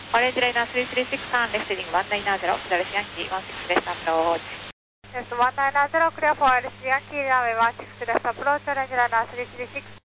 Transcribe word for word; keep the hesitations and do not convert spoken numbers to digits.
Orange Liner three three six one, left heading one nine zero, Dallas Yankee one six left approach. Yes, one nine zero, clear for Dallas Yankee, runway one six left approach, Orange Liner three three six.